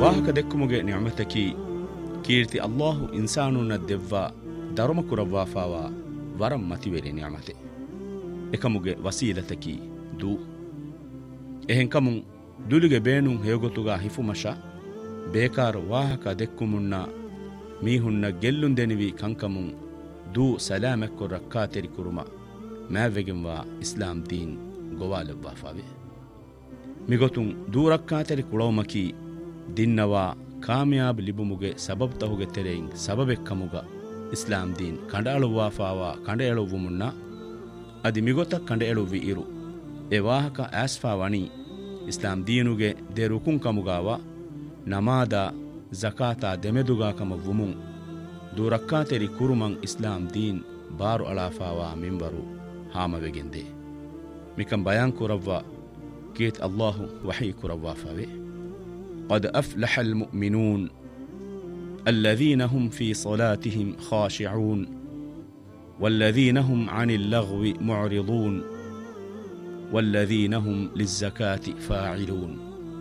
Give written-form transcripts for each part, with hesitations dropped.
ವಾಹಕ ದೆಕ್ಕುಮುಗೆ ನಿಅಮತಕಿ ಕೀರ್ತಿ ಅಲ್ಲಾಹು ಇನ್ಸಾನುನ ದೆವ್ವ ದರಮ ಕುರವ್ವಾಫಾವ ವರಂ ಮತಿವೆರಿ ನಿಅಮತೆ ಎಕಮುಗೆ ವಸೀಲತಕಿ ದೂ ಎಹೆಂಕಮುಂ ದುಲಿಗೆ ಬೇಣುಂ ಹೇಗೊತುಗ ಹಿಫುಮಶ ಬೇಕಾರು ವಾಹಕ ದೆಕ್ಕುಮುನ್ನ ಮೀಹುನ್ನ ಗೆಲ್ಲುಂದೆನಿವಿ ಕಂಕಮುಂ ದೂ ಸಲಾಮೆಕ್ಕು ರಕ್ಕಾತೆರಿ ಕುರುಮ ಮ್ಯಾವೆಗೆಂವಾ ಇಸ್ಲಾಂ ದೀನ್ ಗೊವಾಲೆವ್ವಾಫಾವೆ ಮಿಗೊತುಂ ದೂ ರಕ್ಕಾತೆರಿ ಕುಳವಮಕಿ ದಿನ್ನವಾ ಕಾಮಯಾಬ್ ಲಿಬುಮುಗೆ ಸಬಬ್ ತಹುಗೆ ತೆರೆಯಿಂ ಸಬಬೆಕ್ಕಮುಗ ಇಸ್ಲಾಂ ದೀನ್ ಕಂಡಾಳುವಾಫಾವ ಕಂಡೆಯಳುವು ಮುನ್ನ ಅದಿ ಮಿಗೊತ ಕಂಡೆಯಳುವಿ ಇರು ಎ ವಾಹಕ ಆಸ್ಫಾ ವಣಿ ಇಸ್ಲಾಂ ದೀನುಗೆ ದೆ ರುಕುಂ ಕಮುಗಾವ ನಮಾದ ಜಕಾತಾ ದೆಮೆದುಗಾಕಮ ವುಮುಂ ದೂರಕ್ಕಾತೆರಿ ಕುರುಮಂ ಇಸ್ಲಾಂ ದೀನ್ ಬಾರು ಅಳಾಫಾವ ಮಿಂಬರು ಹಾಮವೆಗೆಂದೆ ಮಿಕಂ ಬಯಾನ್ ಕುರವ್ವ ಕೀತ್ ಅಲ್ಲಾಹು ವಹಿ ಕುರವ್ವಾಫಾವೆ قد أفلح المؤمنون الذين هم في صلاتهم خاشعون والذين هم عن اللغو معرضون والذين هم للزكاة فاعلون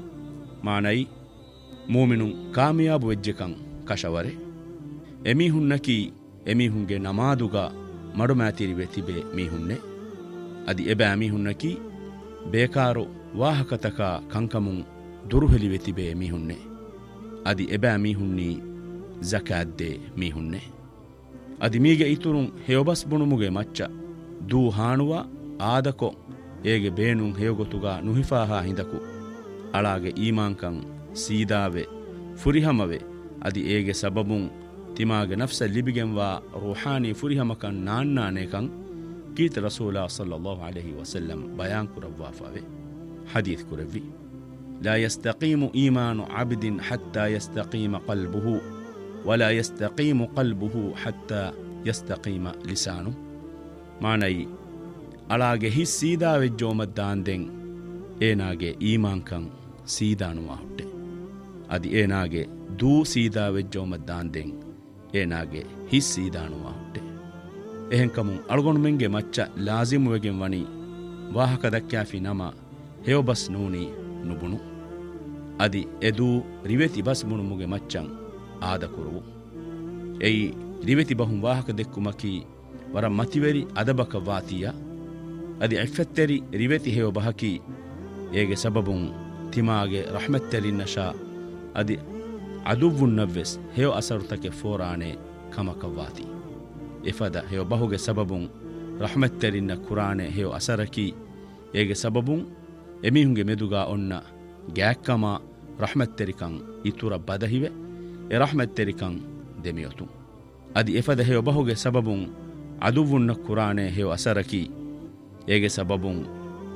معنى مؤمن كامياب وجهكم كشوره ಎಮೀಹುನ್ನಕಿ ಎಮೀಹುಂಗೆ ನಮಾದುಗ ಮಡುಮ್ಯಾತಿರಿವೆ ತಿಬೆ ಮೀಹುನ್ನೆ ಅದಿ ಎಬೆ ಅಮೀಹುನ್ನಕಿ ಬೇಕಾರು ವಾಹಕತಕ ಕಂಕಮುಂ ದುರುಹಲಿವೆ ತಿಬೆ ಮೀಹುನ್ನೆ ಅದಿ ಎಬೆ ಅಮೀಹುನ್ನಿ ಜಕಾದ್ದೆ ಮೀಹುನ್ನೆ ಅದಿ ಮೀಗೆ ಇತುರುಂ ಹೇವಬಸ್ ಬುಣುಮುಗೆ ಮಚ್ಚ ದೂ ಹಾಣುವ ಆದಕೊ ಏಗೆ ಬೇಣುಂ ಹೇವಗೊತುಗ ನುಹಿಫಾಹ ಹಿಂದಕು ಅಳಾಗೆ ಈಮಾಂಕಂ ಸೀದಾವೆ ಫುರಿಹಮವೆ ಅದಿ ಏಗೆ ಸಬಬುಂ ತಿಮಾಗೆ ನಫ್ಸ ಲಿಬಿಗೆಂವಾ ರೂಹಾನಿ ಫುರಿಹಮಕನ್ ನಾನ್ನಾನೇಕಂ ಕೀತ ರಸೂಲ ಸಲ್ಲಲ್ಲಾಹು ಅಲೈಹಿ ವಸಲ್ಲಂ ಬಯಾನ್ ಕುರವ್ವಾಫಾವೆ ಹದೀತ್ ಕುರವ್ವಿ ಲಾ ಯಸ್ತಕೀಮು ಈಮಾನು ಅಬ್ದಿನ್ ಹತ್ತಾ ಯಸ್ತಕೀಮ ಕಲ್ಬುಹು ವಲಾ ಯಸ್ತಕೀಮು ಕಲ್ಬುಹು ಹತ್ತಾ ಯಸ್ತಕೀಮ ಲಿಸಾನು ಮಾನೈ ಅಳಾಗೆ ಹಿಸ್ ಸೀದಾವೆಜ್ಜೋಮದ್ದಾಂದೆಂ ಏನಾಗೆ ಈಮಾಂಕಂ ಸೀದಾನುವಾ ಹುಟ್ಟೆ ಅದಿ ಏನಾಗೆ ದೂ ಸೀದಾವೆಜ್ಜೋಮದ್ದಾಂದೆಂ ಏನಾಗೆ ಹಿಸ್ ಸೀದಾನುವಾ ಹುಟ್ಟೆ ಎಹೆಂಕಮು ಅಳಗೊಂಡು ಮೆಂಗೆ ಮಚ್ಚ ಲಾಜಿಮುವೆಗೆಂ ವಣಿ ವಾಹಕ ದಕ್ಯಾಫಿ ನಮ ಹೇವ ಬಸ್ ನೂನಿ ನುಬುಣು ಅದಿ ಎದೂ ರಿವೆತಿ ಬಸ್ ಮುಣುಮುಗೆ ಮಚ್ಚಂ ಆದ ಕುರುವು ಎಯಿ ರಿವೆತಿ ಬಹುಂ ವಾಹಕ ದೆಕ್ಕುಮಕಿ ವರ ಮತಿವೆರಿ ಅದಬಕ ವಾತಿಯ ಅದಿ ಇಫೆತ್ತೆರಿ ರಿವೆತಿ ಹೇವ ಬಹಕಿ ಏಗೆ ಸಬಬುಂ ತಿಮಾಗೆ ರಹಮತ್ತೆರಿನ್ನಶಾ ಅದಿ ಅದುವುನ್ನವ್ವೆಸ್ ಹೇವ ಅಸರುತಕೆ ಫೋರಾಣೆ ಕಮಕವಾತಿ ಇಫದ ಹೇವ ಬಹುಗೆ ಸಬಬುಂ ರಹಮತ್ತೆರಿನ್ನ ಕುರಾಣೆ ಹೇವ ಅಸರಕಿ ಏಗೆ ಸಬಬುಂ ಎಮಿಹುಂಗೆ ಮೆದುಗಾ ಒನ್ನ ಗ್ಯಾಕ್ಕಮ ರಹಮತ್ತೆರಿಕಂ ಇತುರ ಬದಹಿವೆ ಎ ರಹಮತ್ತೆರಿಕಂ ದೆಮಿಯೊತು ಅದಿ ಎಫದ ಹೇವ ಬಹುಗೆ ಸಬಬುಂ ಅದುವುನ್ನ ಕುರಾಣೆ ಹೇವ ಅಸರಕಿ ಏಗೆ ಸಬಬುಂ